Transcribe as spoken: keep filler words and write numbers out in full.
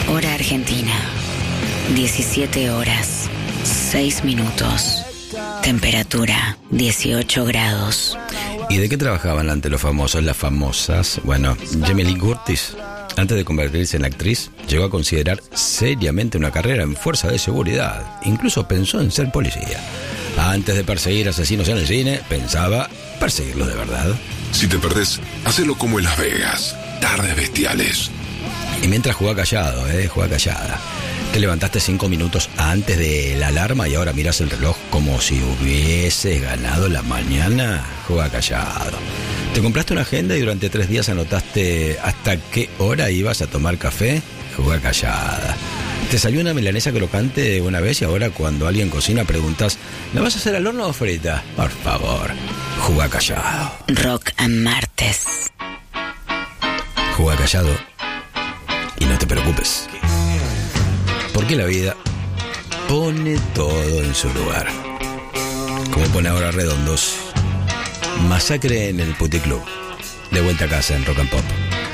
Hora Argentina, diecisiete horas, seis minutos. Temperatura, dieciocho grados. ¿Y de qué trabajaban ante los famosos, las famosas? Bueno, Jamie Lee Curtis, antes de convertirse en actriz, llegó a considerar seriamente una carrera en fuerza de seguridad. Incluso pensó en ser policía. Antes de perseguir asesinos en el cine, pensaba perseguirlos de verdad. Si te perdés, hacelo como en Las Vegas. Tardes bestiales. Y mientras jugaba callado, eh, jugaba callada. Te levantaste cinco minutos antes de la alarma y ahora miras el reloj como si hubieses ganado la mañana. Juega callado. Te compraste una agenda y durante tres días anotaste hasta qué hora ibas a tomar café. Juega callada. Te salió una milanesa crocante una vez y ahora cuando alguien cocina preguntas, ¿la vas a hacer al horno o frita? Por favor, juega callado. Rock and martes. Juega callado y no te preocupes. Porque la vida pone todo en su lugar. Como pone ahora Redondos. Masacre en el Puticlub. De vuelta a casa en Rock and Pop.